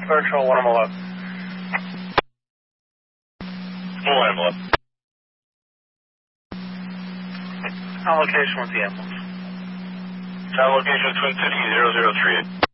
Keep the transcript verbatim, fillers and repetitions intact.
Control one M eleven. one M eleven. On location with the ambulance. Town location Twin City zero zero three eight.